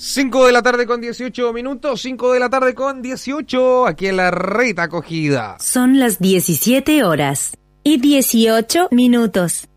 5 de la tarde con 18 minutos, 5 de la tarde con 18, aquí en la Red Acogida. Son las 17 horas y 18 minutos.